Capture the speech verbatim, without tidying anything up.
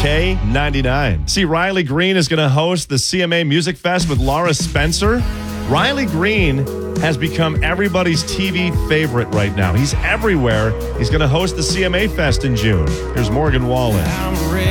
K ninety-nine. See, Riley Green is going to host the C M A Music Fest with Laura Spencer. Riley Green has become everybody's T V favorite right now. He's everywhere. He's going to host the C M A Fest in June. Here's Morgan Wallen.